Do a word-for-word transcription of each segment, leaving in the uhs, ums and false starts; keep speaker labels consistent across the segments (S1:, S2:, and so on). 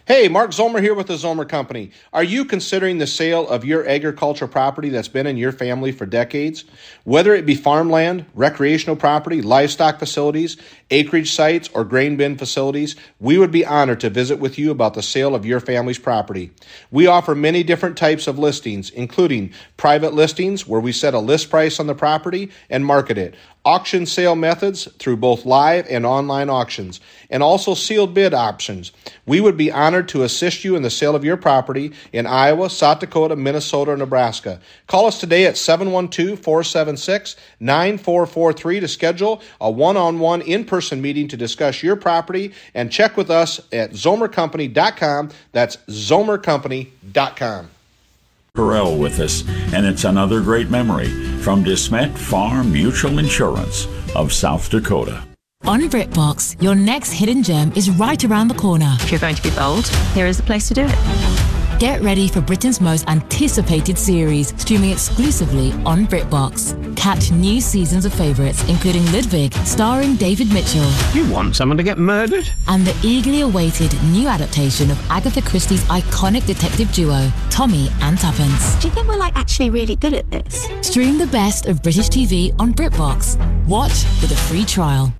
S1: Hey, Mark Zomer here with the Zomer Company. Are you considering the sale of your agricultural property that's been in your family for decades? Whether it be farmland, recreational property, livestock facilities, acreage sites, or grain bin facilities, we would be honored to visit with you about the sale of your family's property. We offer many different types of listings, including private listings where we set a list price on the property and market it, auction sale methods through both live and online auctions, and also sealed bid options. We would be honored to assist you in the sale of your property in Iowa, South Dakota, Minnesota, or Nebraska. Call us today at seven one two, four seven six, nine four four three to schedule a one-on-one in-person meeting to discuss your property, and check with us at zomer company dot com. That's zomer company dot com.
S2: Perel with us, and it's another great memory from DeSmet Farm Mutual Insurance of South Dakota.
S3: On BritBox, your next hidden gem is right around the corner.
S4: If you're going to be bold, here is the place to do it.
S3: Get ready for Britain's most anticipated series, streaming exclusively on BritBox. Catch new seasons of favourites, including Ludwig, starring David Mitchell.
S5: You want someone to get murdered?
S3: And the eagerly awaited new adaptation of Agatha Christie's iconic detective duo, Tommy and Tuppence.
S4: Do you think we're like actually really good at this?
S3: Stream the best of British T V on BritBox. Watch with a free trial.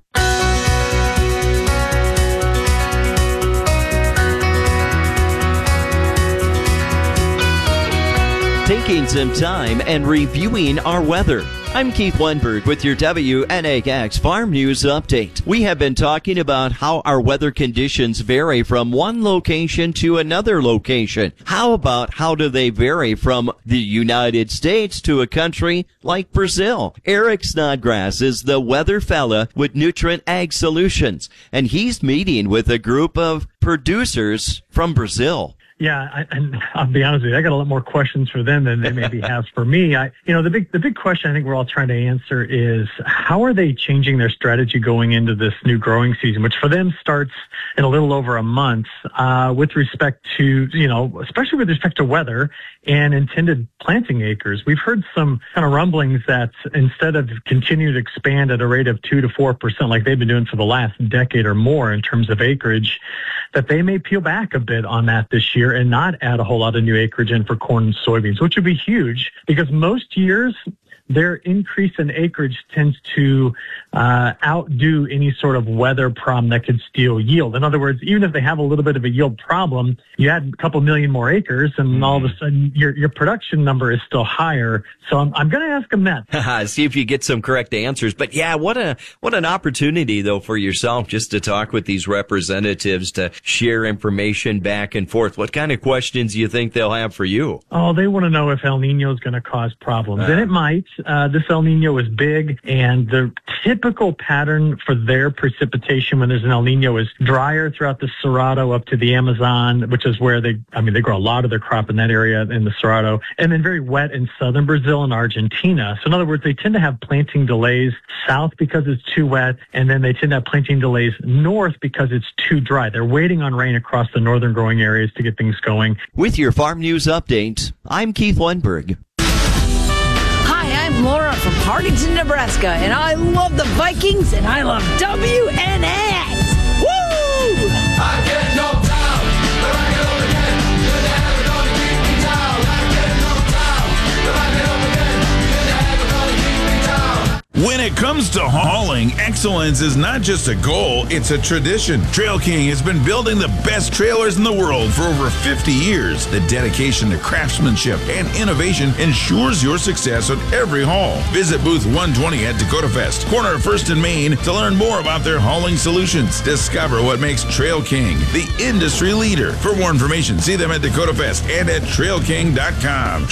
S6: Taking some time and reviewing our weather. I'm Keith Lundberg with your W N A X Farm News Update. We have been talking about how our weather conditions vary from one location to another location. How about how do they vary from the United States to a country like Brazil? Eric Snodgrass is the weather fella with Nutrient Ag Solutions, and he's meeting with a group of producers from Brazil.
S7: Yeah, I, and I'll be honest with you, I got a lot more questions for them than they maybe have for me. I, you know, the big, the big question I think we're all trying to answer is how are they changing their strategy going into this new growing season, which for them starts in a little over a month, uh, with respect to, you know, especially with respect to weather and intended planting acres. We've heard some kind of rumblings that instead of continue to expand at a rate of two to four percent like they've been doing for the last decade or more in terms of acreage, that they may peel back a bit on that this year and not add a whole lot of new acreage in for corn and soybeans, which would be huge because most years their increase in acreage tends to uh, outdo any sort of weather problem that could steal yield. In other words, even if they have a little bit of a yield problem, you add a couple million more acres, and mm. all of a sudden your your production number is still higher. So I'm I'm going to ask them that.
S6: See if you get some correct answers. But yeah, what a what an opportunity though for yourself just to talk with these representatives to share information back and forth. What kind of questions do you think they'll have for you?
S7: Oh, they want to know if El Nino is going to cause problems, uh. and it might. Uh, this El Nino is big, and the typical pattern for their precipitation when there's an El Nino is drier throughout the Cerrado up to the Amazon, which is where they, I mean, they grow a lot of their crop in that area in the Cerrado, and then very wet in southern Brazil and Argentina. So in other words, they tend to have planting delays south because it's too wet, and then they tend to have planting delays north because it's too dry. They're waiting on rain across the northern growing areas to get things going.
S6: With your Farm News Update, I'm Keith Lundberg.
S8: I'm Laura from Hardington, Nebraska, and I love the Vikings, and I love W N A X. Woo! I get no doubt that I get up again. You're never gonna keep me down. I get no doubt that I get up again. You're never gonna keep me down.
S9: When it comes to hauling, excellence is not just a goal, it's a tradition. Trail King has been building the best trailers in the world for over fifty years. The dedication to craftsmanship and innovation ensures your success on every haul. Visit booth one twenty at Dakota Fest, corner of First and Main, to learn more about their hauling solutions. Discover what makes Trail King the industry leader. For more information, see them at Dakota Fest and at trail king dot com.